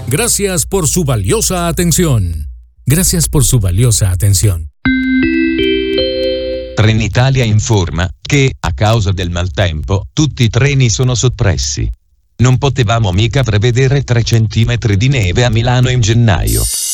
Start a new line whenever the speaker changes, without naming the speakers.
Gracias por su valiosa atención. Gracias por su valiosa atención.
Trenitalia informa che, a causa del maltempo, tutti i treni sono soppressi. Non potevamo mica prevedere 3 centimetri di neve a Milano in gennaio.